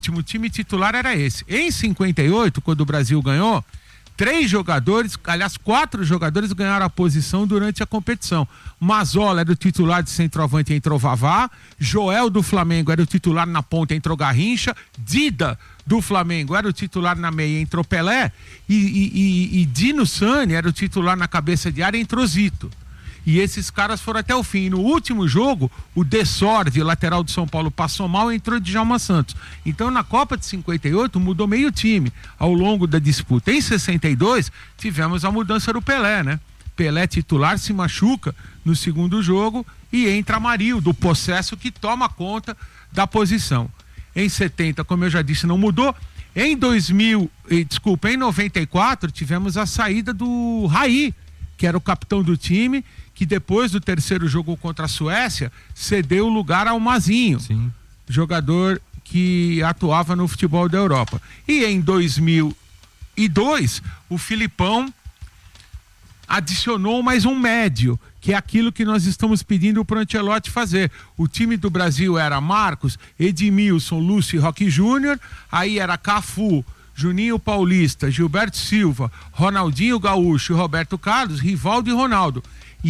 último time titular era esse. Em 58, quando o Brasil ganhou, 4 jogadores ganharam a posição durante a competição. Mazola era o titular de centroavante, entrou Vavá. Joel do Flamengo era o titular na ponta, entrou Garrincha. Dida do Flamengo era o titular na meia, entrou Pelé. E Dino Sani era o titular na cabeça de área, entrou Zito. E esses caras foram até o fim. E no último jogo, o Dessordi, lateral do São Paulo, passou mal e entrou Djalma Santos. Então, na Copa de 58, mudou meio time ao longo da disputa. Em 62, tivemos a mudança do Pelé, né? Pelé titular se machuca no segundo jogo e entra Amarildo, do possesso, que toma conta da posição. Em 70, como eu já disse, não mudou. Em 94, tivemos a saída do Raí, que era o capitão do time, que depois do terceiro jogo contra a Suécia, cedeu o lugar ao Mazinho, sim, jogador que atuava no futebol da Europa. E em 2002, o Filipão adicionou mais um médio, que é aquilo que nós estamos pedindo para o Ancelotti fazer. O time do Brasil era Marcos, Edmilson, Lúcio e Roque Júnior, aí era Cafu, Juninho Paulista, Gilberto Silva, Ronaldinho Gaúcho, Roberto Carlos, Rivaldo e Ronaldo.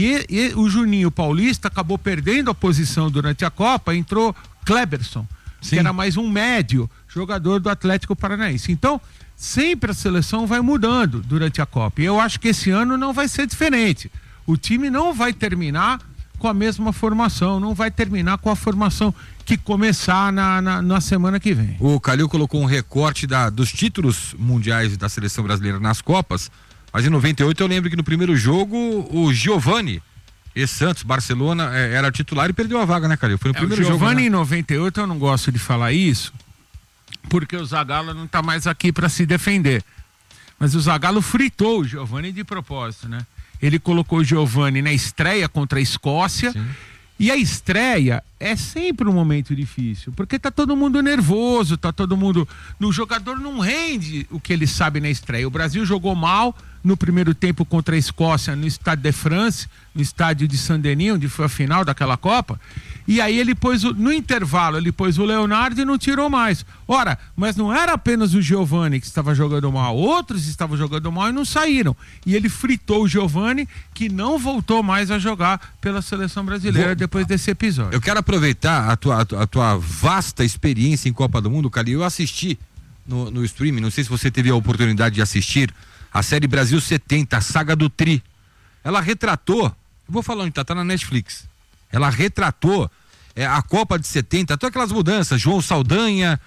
E o Juninho Paulista acabou perdendo a posição durante a Copa, entrou Kleberson, sim, que era mais um médio, jogador do Atlético Paranaense. Então, sempre a seleção vai mudando durante a Copa. E eu acho que esse ano não vai ser diferente. O time não vai terminar com a mesma formação, não vai terminar com a formação que começar na semana que vem. O Calil colocou um recorte dos títulos mundiais da seleção brasileira nas Copas, mas em 98 eu lembro que no primeiro jogo o Giovani, ex-Santos, Barcelona, era titular e perdeu a vaga, né, Calil? Foi no primeiro jogo. O Giovani, né? Em 98 eu não gosto de falar isso, porque o Zagallo não tá mais aqui para se defender. Mas o Zagallo fritou o Giovani de propósito, né? Ele colocou o Giovani na estreia contra a Escócia. Sim. E a estreia é sempre um momento difícil, porque tá todo mundo nervoso, tá todo mundo... O jogador não rende o que ele sabe na estreia. O Brasil jogou mal no primeiro tempo contra a Escócia no Stade de France, no estádio de Saint-Denis, onde foi a final daquela Copa. E aí ele pôs, no intervalo, ele pôs o Leonardo e não tirou mais. Ora, mas não era apenas o Giovani que estava jogando mal, outros estavam jogando mal e não saíram. E ele fritou o Giovani, que não voltou mais a jogar pela seleção brasileira depois desse episódio. Eu quero aproveitar a tua vasta experiência em Copa do Mundo, Calil. Eu assisti no streaming, não sei se você teve a oportunidade de assistir, a série Brasil 70, a saga do Tri. Ela retratou, eu vou falar onde tá na Netflix. Ela retratou a Copa de 70, todas aquelas mudanças, João Saldanha,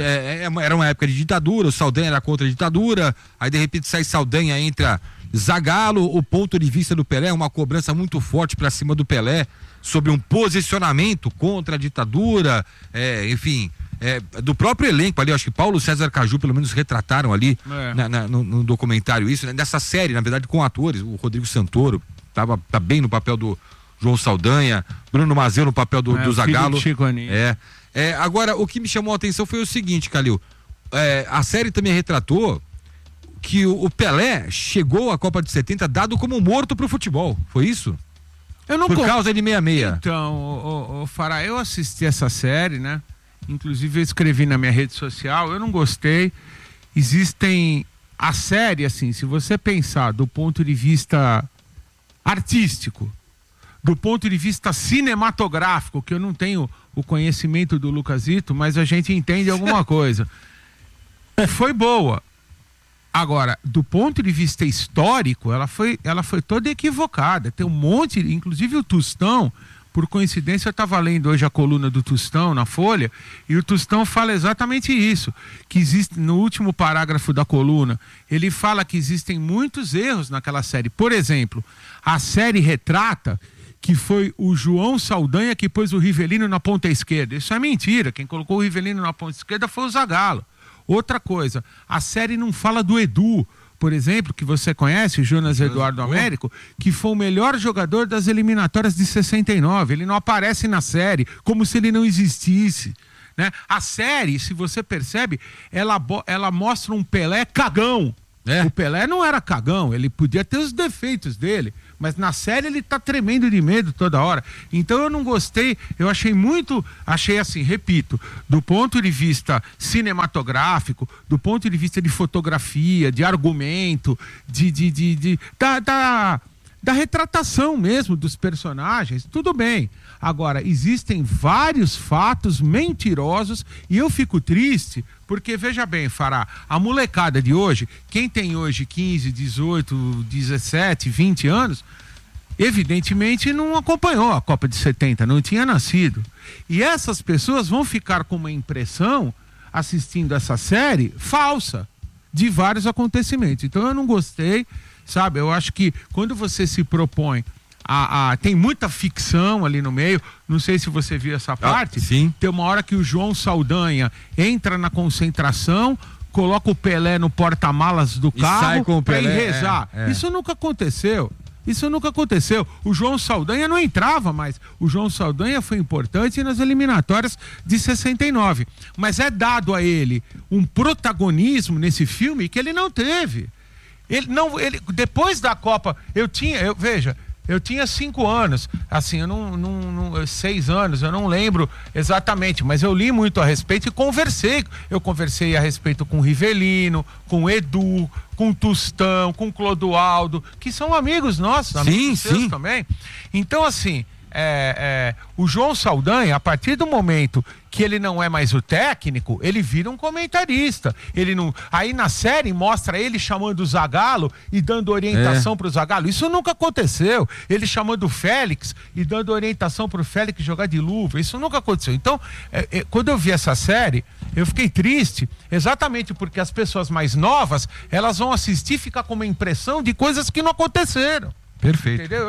era uma época de ditadura, o Saldanha era contra a ditadura, aí de repente sai Saldanha, entra Zagallo, o ponto de vista do Pelé, uma cobrança muito forte para cima do Pelé, sobre um posicionamento contra a ditadura, enfim, do próprio elenco ali, acho que Paulo César Caju pelo menos retrataram ali no documentário isso, né? Nessa série, na verdade, com atores, o Rodrigo Santoro tá bem no papel do João Saldanha, Bruno Mazeu no papel do Zagallo. Agora, o que me chamou a atenção foi o seguinte, Calil, a série também retratou que o Pelé chegou à Copa de 70 dado como morto pro futebol, foi isso? Por causa de 66. Então, Fará, eu assisti essa série, né? Inclusive eu escrevi na minha rede social, eu não gostei. A série, assim, se você pensar do ponto de vista artístico, do ponto de vista cinematográfico, que eu não tenho o conhecimento do Lucasito, mas a gente entende alguma coisa. Foi boa. Agora, do ponto de vista histórico, ela foi toda equivocada. Tem um monte, inclusive o Tostão, por coincidência eu estava lendo hoje a coluna do Tostão na Folha, e o Tostão fala exatamente isso, que existe, no último parágrafo da coluna, ele fala que existem muitos erros naquela série. Por exemplo, a série retrata que foi o João Saldanha que pôs o Rivelino na ponta esquerda. Isso é mentira. Quem colocou o Rivelino na ponta esquerda foi o Zagallo. Outra coisa, a série não fala do Edu, por exemplo, que você conhece, o Jonas Eduardo Américo, que foi o melhor jogador das eliminatórias de 69. Ele não aparece na série, como se ele não existisse, né? A série, se você percebe, ela mostra um Pelé cagão. O Pelé não era cagão, ele podia ter os defeitos dele, mas na série ele tá tremendo de medo toda hora. Então eu não gostei, eu achei assim, repito, do ponto de vista cinematográfico, do ponto de vista de fotografia, de argumento, da retratação mesmo dos personagens, tudo bem. Agora, existem vários fatos mentirosos e eu fico triste porque, veja bem, Fará, a molecada de hoje, quem tem hoje 15, 18, 17, 20 anos, evidentemente não acompanhou a Copa de 70, não tinha nascido. E essas pessoas vão ficar com uma impressão, assistindo essa série, falsa, de vários acontecimentos. Então eu não gostei, sabe? Eu acho que quando você se propõe tem muita ficção ali no meio, não sei se você viu essa parte. Sim. Tem uma hora que o João Saldanha entra na concentração, coloca o Pelé no porta-malas do carro sai com o pra ir Pelé, rezar. Isso nunca aconteceu. Isso nunca aconteceu. O João Saldanha não entrava mais. O João Saldanha foi importante nas eliminatórias de 69. Mas é dado a ele um protagonismo nesse filme que ele não teve. Depois da Copa, eu tinha 5 anos, assim, 6 anos, eu não lembro exatamente, mas eu li muito a respeito e conversei. Eu conversei a respeito com o Rivelino, com o Edu, com o Tostão, com o Clodoaldo, que são amigos nossos, amigos seus também. Então, assim, o João Saldanha, a partir do momento que ele não é mais o técnico, ele vira um comentarista. Aí na série mostra ele chamando o Zagallo e dando orientação pro Zagallo. Isso nunca aconteceu. Ele chamando o Félix e dando orientação pro Félix jogar de luva. Isso nunca aconteceu. Então, quando eu vi essa série, eu fiquei triste, exatamente porque as pessoas mais novas, elas vão assistir e ficar com uma impressão de coisas que não aconteceram. Perfeito. Entendeu?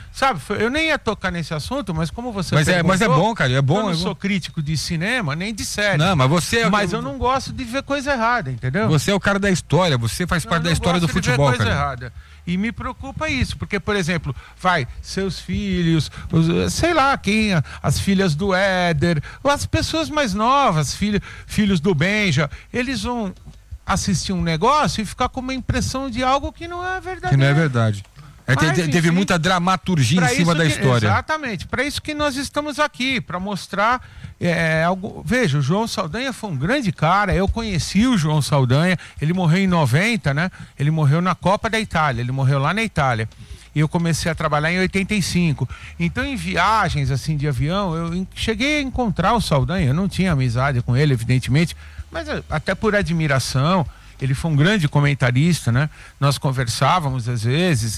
Eu nem ia tocar nesse assunto, mas como você mas é bom, cara, é bom. Eu não sou crítico de cinema, nem de série. Não, mas você... Mas eu não gosto de ver coisa errada, entendeu? Você é o cara da história, você faz parte da história do futebol, ver coisa cara. errada. E me preocupa isso, porque, por exemplo, seus filhos, sei lá quem, as filhas do Éder, as pessoas mais novas, filhos do Benja, eles vão assistir um negócio e ficar com uma impressão de algo que não é verdadeiro. Que não é verdade. Teve muita dramaturgia em cima da história. Exatamente, para isso que nós estamos aqui, para mostrar algo. Veja, o João Saldanha foi um grande cara, eu conheci o João Saldanha, ele morreu em 90, né? Ele morreu na Copa da Itália, ele morreu lá na Itália. E eu comecei a trabalhar em 85. Então, em viagens assim de avião, eu cheguei a encontrar o Saldanha, eu não tinha amizade com ele, evidentemente, mas até por admiração. Ele foi um grande comentarista, né? Nós conversávamos às vezes.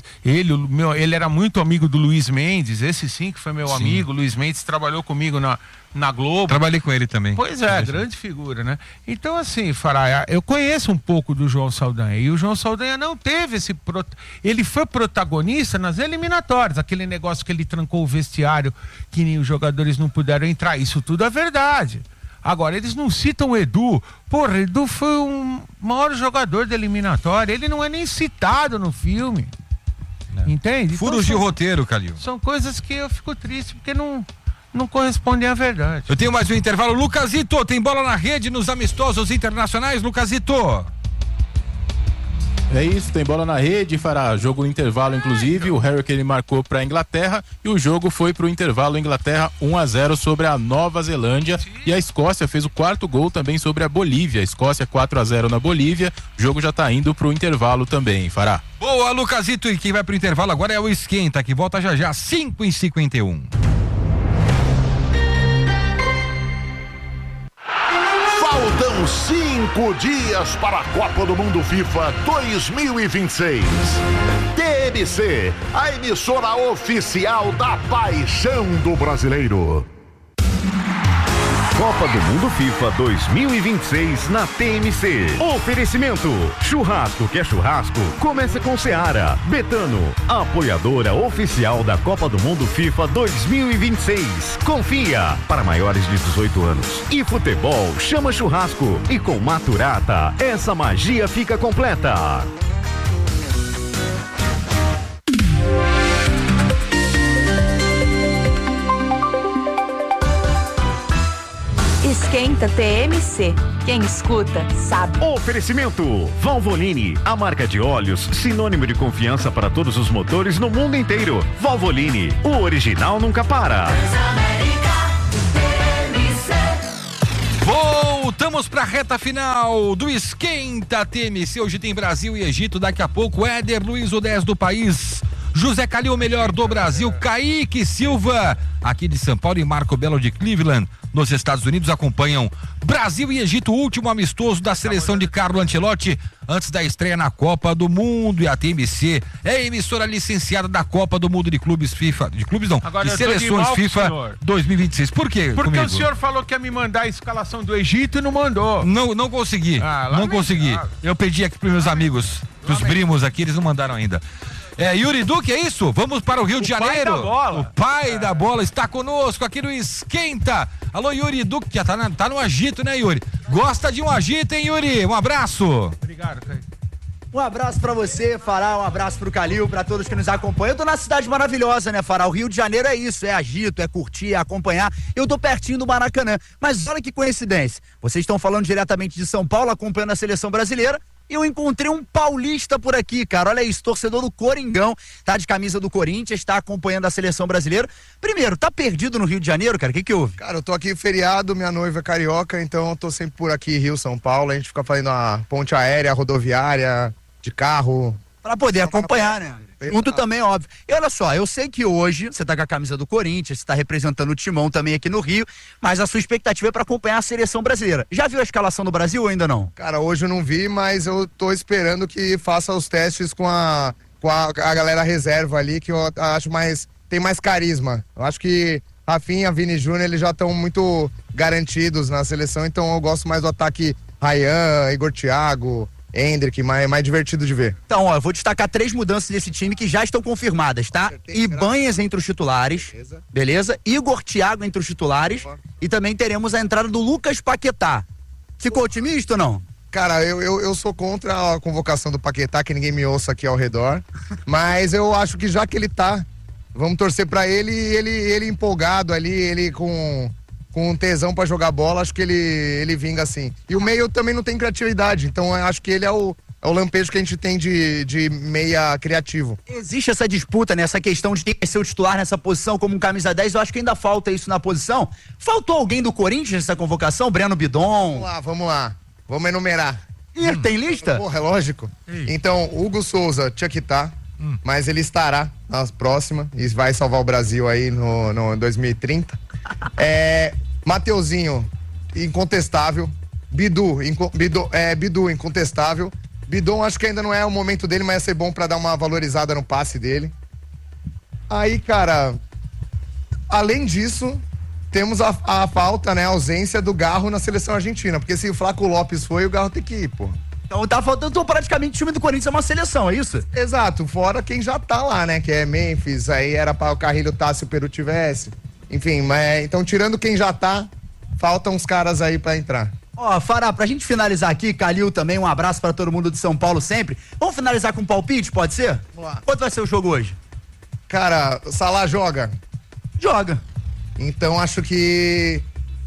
Ele era muito amigo do Luiz Mendes, esse sim que foi meu amigo. Luiz Mendes trabalhou comigo na Globo. Trabalhei com ele também. Pois é, grande figura, né? Então, assim, Fará, eu conheço um pouco do João Saldanha. E o João Saldanha não teve ele foi protagonista nas eliminatórias. Aquele negócio que ele trancou o vestiário, que nem os jogadores não puderam entrar. Isso tudo é verdade. Agora, eles não citam o Edu. Porra, Edu foi um maior jogador de eliminatória. Ele não é nem citado no filme. Entende? Furos de roteiro, Calil. São coisas que eu fico triste, porque não correspondem à verdade. Eu tenho mais um intervalo. Lucasito, tem bola na rede nos amistosos internacionais, Lucasito? É isso, tem bola na rede, Fará. Jogo no intervalo, inclusive. O Harry Kane marcou para a Inglaterra e o jogo foi para o intervalo. Inglaterra 1-0 sobre a Nova Zelândia. E a Escócia fez o 4º gol também sobre a Bolívia. Escócia 4-0 na Bolívia. O jogo já está indo para o intervalo também, Fará. Boa, Lucasito. E quem vai para o intervalo agora é o Esquenta, que volta já 5h51. Faltam 5 dias para a Copa do Mundo FIFA 2026. TMC, a emissora oficial da paixão do brasileiro. Copa do Mundo FIFA 2026 na TMC. Oferecimento: churrasco que é churrasco, começa com Seara. Betano, apoiadora oficial da Copa do Mundo FIFA 2026. Confia, para maiores de 18 anos. E futebol chama churrasco. E com Maturata, essa magia fica completa. Esquenta TMC. Quem escuta, sabe. Oferecimento Valvoline, a marca de óleos sinônimo de confiança para todos os motores no mundo inteiro. Valvoline, o original nunca para. Voltamos para a reta final do Esquenta TMC. Hoje tem Brasil e Egito. Daqui a pouco, Éder Luiz, o 10 do país. José Calil, o melhor do Brasil. Kaique Silva, aqui de São Paulo, e Marco Belo de Cleveland, nos Estados Unidos, acompanham Brasil e Egito, o último amistoso da seleção de Carlo Ancelotti, antes da estreia na Copa do Mundo. E a TMC é a emissora licenciada da Copa do Mundo de clubes FIFA, de clubes não, Agora, de seleções FIFA 2026. Por quê? Porque comigo? o senhor falou que ia me mandar a escalação do Egito e não mandou. Não consegui, não consegui. Eu pedi aqui pros meus amigos, pros primos aqui, eles não mandaram ainda. Yuri Duque, é isso? Vamos para o Rio de Janeiro. Pai da bola. O pai da bola está conosco aqui no Esquenta. Alô, Yuri Duque, que tá no agito, né, Yuri? Gosta de um agito, hein, Yuri? Um abraço. Obrigado, Caio. Um abraço pra você, Fará, um abraço pro Calil, pra todos que nos acompanham. Eu tô na cidade maravilhosa, né, Fará? O Rio de Janeiro é isso, é agito, é curtir, é acompanhar. Eu tô pertinho do Maracanã, mas olha que coincidência. Vocês estão falando diretamente de São Paulo, acompanhando a seleção brasileira. Eu encontrei um paulista por aqui, cara. Olha isso, torcedor do Coringão, tá de camisa do Corinthians, tá acompanhando a seleção brasileira. Primeiro, tá perdido no Rio de Janeiro, cara? O que houve? Cara, eu tô aqui feriado, minha noiva é carioca, então eu tô sempre por aqui, Rio, São Paulo. A gente fica fazendo a ponte aérea, rodoviária, de carro. Pra poder acompanhar, né? Junto também, óbvio. E olha só, eu sei que hoje você tá com a camisa do Corinthians, você tá representando o Timão também aqui no Rio, mas a sua expectativa é pra acompanhar a seleção brasileira. Já viu a escalação do Brasil ou ainda não? Cara, hoje eu não vi, mas eu tô esperando que faça os testes com a galera reserva ali, que eu acho tem mais carisma. Eu acho que Rafinha, Vini Júnior, eles já estão muito garantidos na seleção, então eu gosto mais do ataque Ryan, Igor Thiago, Hendrick, mais divertido de ver. Então, ó, eu vou destacar 3 mudanças desse time que já estão confirmadas, tá? Ibanhas entre os titulares, beleza? Igor Thiago entre os titulares. E também teremos a entrada do Lucas Paquetá. Ficou otimista ou não? Cara, eu sou contra a convocação do Paquetá, que ninguém me ouça aqui ao redor, mas eu acho que já que ele tá, vamos torcer pra ele empolgado ali, ele com tesão pra jogar bola, acho que ele vinga assim. E o meio também não tem criatividade, então eu acho que ele é o lampejo que a gente tem de meia criativo. Existe essa disputa, né? Essa questão de quem vai ser o titular nessa posição como um camisa 10, eu acho que ainda falta isso na posição. Faltou alguém do Corinthians nessa convocação? Breno Bidon? Vamos lá. Vamos enumerar. Ih, tem lista? Porra, é lógico. Então, Hugo Souza tinha que estar, mas ele estará na próxima e vai salvar o Brasil aí no 2030. Mateuzinho, incontestável. Bidu, incontestável. Bidon, acho que ainda não é o momento dele, mas ia ser bom pra dar uma valorizada no passe dele. Aí, cara, além disso, temos a falta, né, a ausência do Garro na seleção argentina, porque se o Flaco Lopes foi, o Garro tem que ir, pô. Então tá faltando praticamente o time do Corinthians é uma seleção, é isso? Exato, fora quem já tá lá, né, que é Memphis, aí era pra o Carrilho tá se o Peru tivesse. Enfim, mas então tirando quem já tá, faltam uns caras aí pra entrar. Ó, Fará, pra gente finalizar aqui, Calil também, um abraço pra todo mundo de São Paulo sempre. Vamos finalizar com um palpite, pode ser? Vamos lá. Quanto vai ser o jogo hoje? Cara, o Salah joga? Joga. Então acho que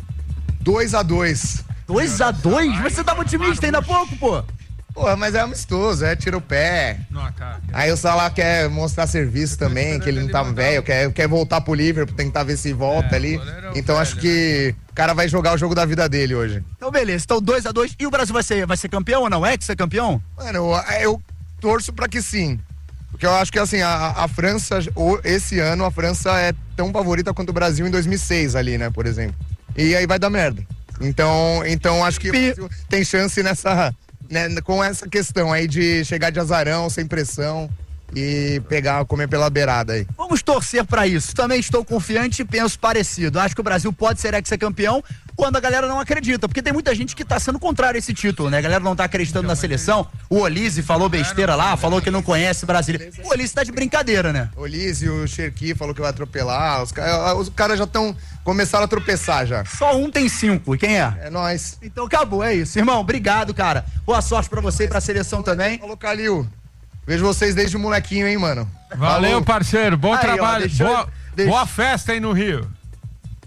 2-2. 2-2? Você tava otimista ainda há pouco, pô? Pô, mas é amistoso, tira o pé. Aí o Salah quer mostrar serviço também, que ele não tá velho, quer voltar pro Liverpool, tentar ver se volta ali. Então acho que o cara vai jogar o jogo da vida dele hoje. Então beleza, então 2-2. E o Brasil vai ser campeão ou não? É que ser campeão? Mano, eu torço pra que sim. Porque eu acho que assim, a França, esse ano, a França é tão favorita quanto o Brasil em 2006 ali, né, por exemplo. E aí vai dar merda. Então acho que o Brasil tem chance nessa... Né, com essa questão aí de chegar de azarão, sem pressão e comer pela beirada aí. Vamos torcer pra isso. Também estou confiante e penso parecido. Acho que o Brasil pode ser ex-campeão quando a galera não acredita, porque tem muita gente que tá sendo contrária a esse título, né? A galera não tá acreditando na seleção. O Olise falou besteira lá, falou que não conhece brasileiro. O Olise tá de brincadeira, né? O Olise, o Cherki falou que vai atropelar. Os caras já começaram a tropeçar já. Só um tem 5. E quem é? É nós. Então acabou, é isso. Irmão, obrigado, cara. Boa sorte pra você e pra seleção também. Falou, Calil. Vejo vocês desde molequinho, hein, mano. Valeu, parceiro. Bom Aí, trabalho. ó, Boa festa aí no Rio.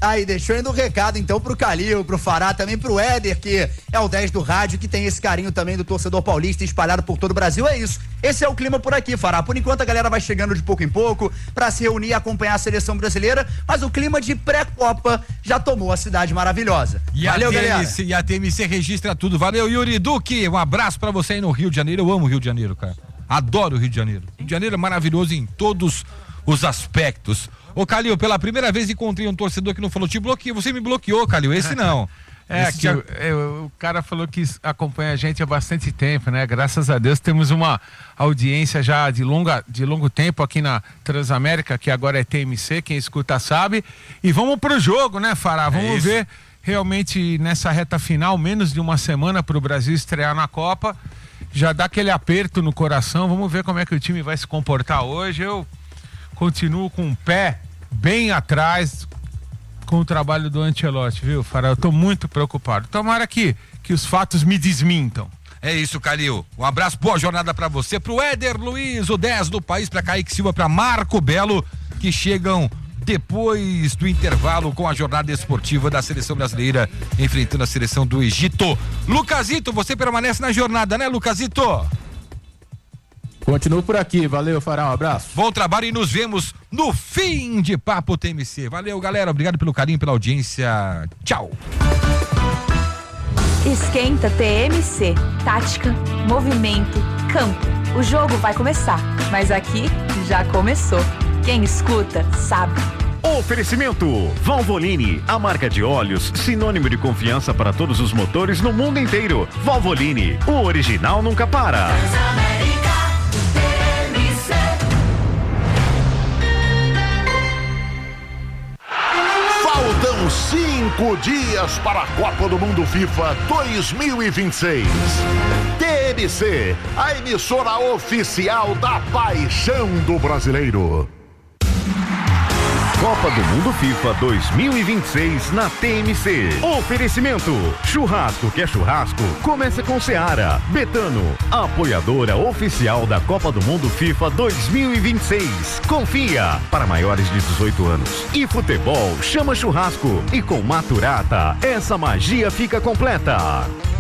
Aí, deixou indo um recado, então, pro Calil, pro Fará, também pro Éder, que é o 10 do rádio, que tem esse carinho também do torcedor paulista espalhado por todo o Brasil. É isso. Esse é o clima por aqui, Fará. Por enquanto, a galera vai chegando de pouco em pouco pra se reunir e acompanhar a seleção brasileira, mas o clima de pré-copa já tomou a cidade maravilhosa. Valeu, galera. E a TMC registra tudo. Valeu, Yuri Duque. Um abraço pra você aí no Rio de Janeiro. Eu amo o Rio de Janeiro, cara. Adoro o Rio de Janeiro. Rio de Janeiro é maravilhoso em todos os aspectos. Ô, Calil, pela primeira vez encontrei um torcedor que não falou, te bloqueei, você me bloqueou, Calil, esse não. Que o cara falou que acompanha a gente há bastante tempo, né? Graças a Deus temos uma audiência já de longo tempo aqui na Transamérica, que agora é TMC, quem escuta sabe. E vamos pro jogo, né, Fará? Vamos ver realmente nessa reta final, menos de uma semana para o Brasil estrear na Copa. Já dá aquele aperto no coração, vamos ver como é que o time vai se comportar hoje. Eu continuo com o pé bem atrás com o trabalho do Ancelotti, viu, Fará? Eu tô muito preocupado. Tomara que os fatos me desmintam. É isso, Calil. Um abraço, boa jornada pra você, pro Éder Luiz, o 10 do país, pra Kaique Silva, pra Marco Belo, que chegam depois do intervalo com a jornada esportiva da seleção brasileira enfrentando a seleção do Egito. Lucasito, você permanece na jornada, né, Lucasito? Continuo por aqui, valeu, Fará, um abraço. Bom trabalho e nos vemos no fim de Papo TMC. Valeu, galera, obrigado pelo carinho, pela audiência. Tchau. Esquenta TMC. Tática, movimento, campo. O jogo vai começar, mas aqui já começou. Quem escuta, sabe. Oferecimento Valvoline, a marca de óleos sinônimo de confiança para todos os motores no mundo inteiro. Valvoline, o original nunca para. Faltam 5 dias para a Copa do Mundo FIFA 2026. TMC, a emissora oficial da paixão do brasileiro. Copa do Mundo FIFA 2026 na TMC. Oferecimento: churrasco que é churrasco, começa com Seara. Betano, apoiadora oficial da Copa do Mundo FIFA 2026. Confia, para maiores de 18 anos. E futebol chama churrasco. E com Maturata, essa magia fica completa.